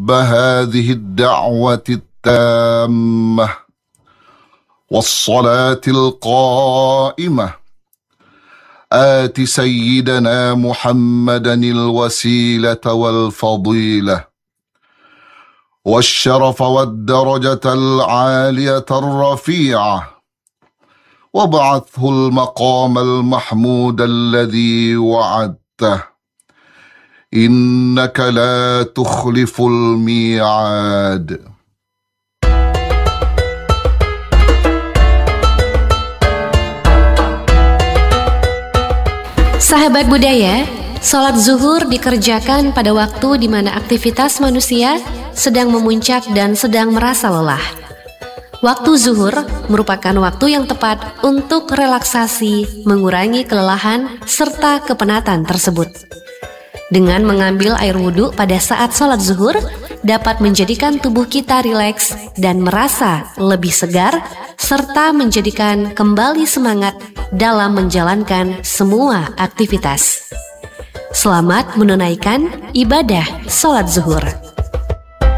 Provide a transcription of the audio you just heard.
رب هذه الدعوة التامة والصلاة القائمة آت سيدنا محمدا الوسيلة والفضيلة والشرف والدرجة العالية الرفيعة وابعثه المقام المحمود الذي وعدته إنك لا تخلف الميعاد. Sahabat budaya, sholat zuhur dikerjakan pada waktu di mana aktivitas manusia sedang memuncak dan sedang merasa lelah. Waktu zuhur merupakan waktu yang tepat untuk relaksasi, mengurangi kelelahan, serta kepenatan tersebut. Dengan mengambil air wudhu pada saat sholat zuhur, dapat menjadikan tubuh kita rileks dan merasa lebih segar, serta menjadikan kembali semangat dalam menjalankan semua aktivitas. Selamat menunaikan ibadah sholat zuhur.